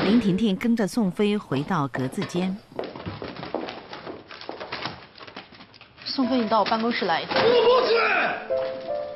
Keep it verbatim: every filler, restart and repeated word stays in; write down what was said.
林婷婷跟着宋飞回到格子间。 宋飞，你到我办公室来一下。 我不去。